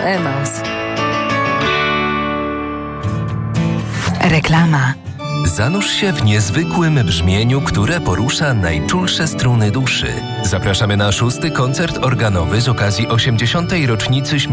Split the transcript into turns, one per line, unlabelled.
Emaus.
Reklama.
Zanurz się w niezwykłym brzmieniu, które porusza najczulsze struny duszy. Zapraszamy na 6. koncert organowy z okazji 80. rocznicy śmierci